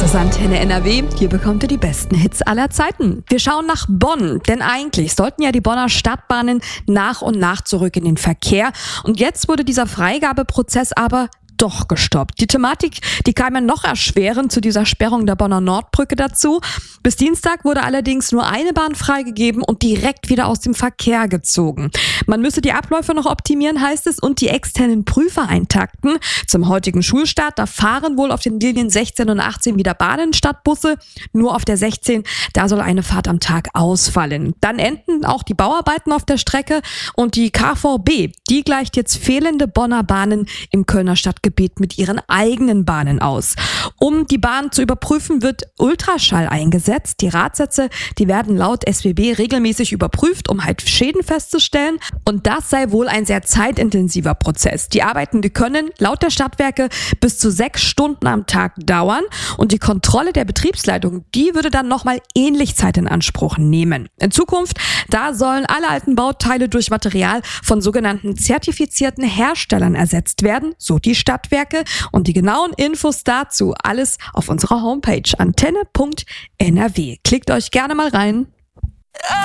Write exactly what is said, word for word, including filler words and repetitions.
Das ist Antenne N R W. Hier bekommt ihr die besten Hits aller Zeiten. Wir schauen nach Bonn, denn eigentlich sollten ja die Bonner Stadtbahnen nach und nach zurück in den Verkehr. Und jetzt wurde dieser Freigabeprozess aber doch gestoppt. Die Thematik, die kam ja noch erschwerend zu dieser Sperrung der Bonner Nordbrücke dazu. Bis Dienstag wurde allerdings nur eine Bahn freigegeben und direkt wieder aus dem Verkehr gezogen. Man müsse die Abläufe noch optimieren, heißt es, und die externen Prüfer eintakten. Zum heutigen Schulstart, da fahren wohl auf den Linien sechzehn und achtzehn wieder Bahnen statt Busse. Nur auf der sechzehn, da soll eine Fahrt am Tag ausfallen. Dann enden auch die Bauarbeiten auf der Strecke und die K V B, die gleicht jetzt fehlende Bonner Bahnen im Kölner Stadtgebiet mit ihren eigenen Bahnen aus. Um die Bahn zu überprüfen, wird Ultraschall eingesetzt. Die Radsätze, die werden laut S B B regelmäßig überprüft, um halt Schäden festzustellen. Und das sei wohl ein sehr zeitintensiver Prozess. Die Arbeiten, die können laut der Stadtwerke bis zu sechs Stunden am Tag dauern. Und die Kontrolle der Betriebsleitung, die würde dann nochmal ähnlich Zeit in Anspruch nehmen. In Zukunft, da sollen alle alten Bauteile durch Material von sogenannten zertifizierten Herstellern ersetzt werden, so die Stadtwerke. Und die genauen Infos dazu alles auf unserer Homepage antenne punkt n r w. Klickt euch gerne mal rein.